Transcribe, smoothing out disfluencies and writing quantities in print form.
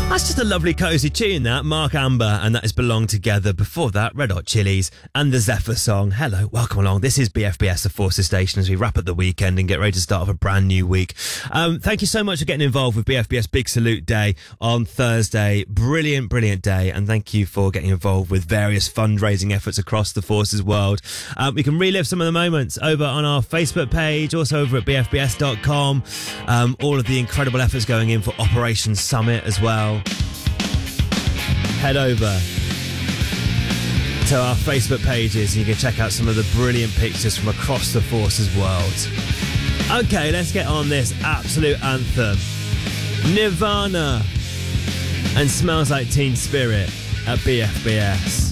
That's just a lovely cosy tune, that. Mark Amber, and that is Belong Together. Before that, Red Hot Chili's and the Zephyr song. Hello, welcome along. This is BFBS, the Forces Station, as we wrap up the weekend and get ready to start off a brand new week. Thank you so much for getting involved with BFBS Big Salute Day on Thursday. Brilliant, brilliant day. And thank you for getting involved with various fundraising efforts across the Forces world. We can relive some of the moments over on our Facebook page, also over at bfbs.com. All of the incredible efforts going in for Operation Summit as well. Head over to our Facebook pages and you can check out some of the brilliant pictures from across the Forces world. Okay, let's get on this absolute anthem. Nirvana and Smells Like Teen Spirit at BFBS.